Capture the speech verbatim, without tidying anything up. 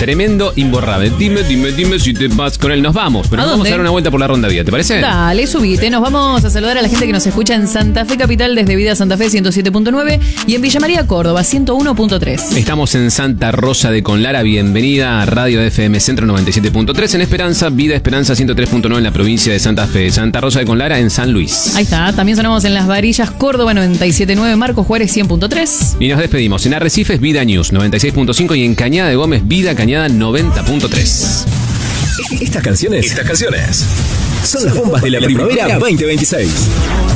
Tremendo, imborrable. Dime, dime, dime si te vas con él. Nos vamos, pero ¿A nos dónde? vamos a dar una vuelta por la ronda Vida, ¿te parece? Dale, subite. Nos vamos a saludar a la gente que nos escucha en Santa Fe Capital desde Vida Santa Fe ciento siete punto nueve y en Villa María Córdoba ciento uno punto tres. Estamos en Santa Rosa de Conlara. Bienvenida a Radio F M Centro noventa y siete punto tres en Esperanza, Vida Esperanza ciento tres punto nueve en la provincia de Santa Fe. Santa Rosa de Conlara en San Luis. Ahí está. También sonamos en Las Varillas Córdoba noventa y siete punto nueve, Marcos Juárez cien punto tres. Y nos despedimos en Arrecifes Vida News noventa y seis punto cinco y en Cañada de Gómez Vida Cañada noventa punto tres. Estas canciones, estas canciones son las bombas de la primavera veinte veintiséis.